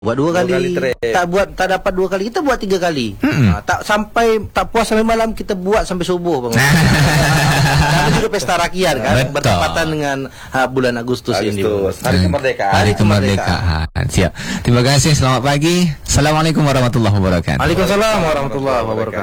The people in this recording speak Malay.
Buat dua kali tak dapat 2 kali, kita buat 3 kali. Tak puas sampai malam, kita buat sampai subuh, Bang. Karena juga pesta rakyat kan, bertepatan dengan bulan Agustus ini. Hari kemerdekaan. Hari kemerdekaan. Siap. Terima kasih. Selamat pagi. Assalamualaikum warahmatullahi wabarakatuh. Waalaikumsalam warahmatullahi wabarakatuh.